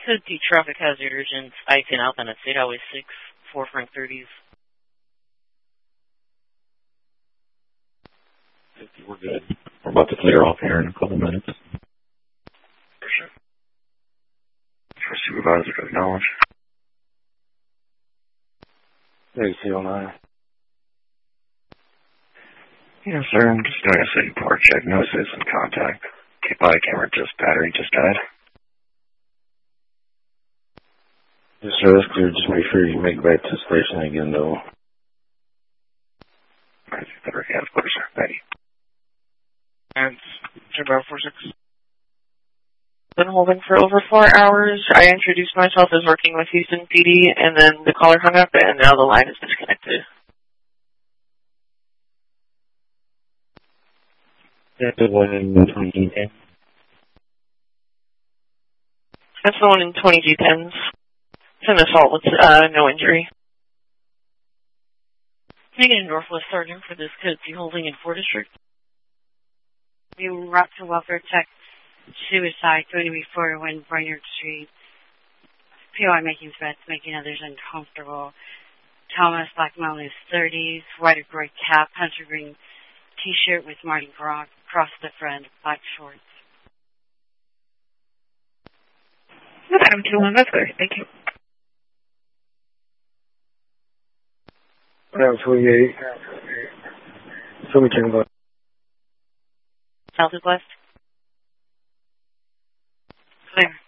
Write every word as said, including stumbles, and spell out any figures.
Code D traffic hazard urgent. I ten outbound at State Highway six, four Frank thirties. We're good. We're about to clear off here in a couple minutes. For sure. For supervisor to acknowledge. A C oh nine. Yes, sir. I'm just doing a city port check. No citizen contact. Okay, body camera, just battery, just died. Yes, sir. That's clear. Just make sure you make it back to the station again, though. Alright, better have, of course, sir. Thank you. And Jabbar four six. Been holding for over four hours. I introduced myself as working with Houston P D, and then the caller hung up, and now the line is disconnected. That's the one in twenty ten. That's the one in twenty G tens. It's an assault with uh, no injury. Negative Northwest Sergeant for this code C holding in four District. You route to welfare check suicide going to be forty-one Brainerd Street. P O I making threats, making others uncomfortable. Thomas, black male in his thirties, white or gray cap, hunter green t-shirt with Mardi Gras across the front, black shorts. Adam two one, that's clear. Thank you. Adam twenty-eight. Show me checking about. Southwest. Clear.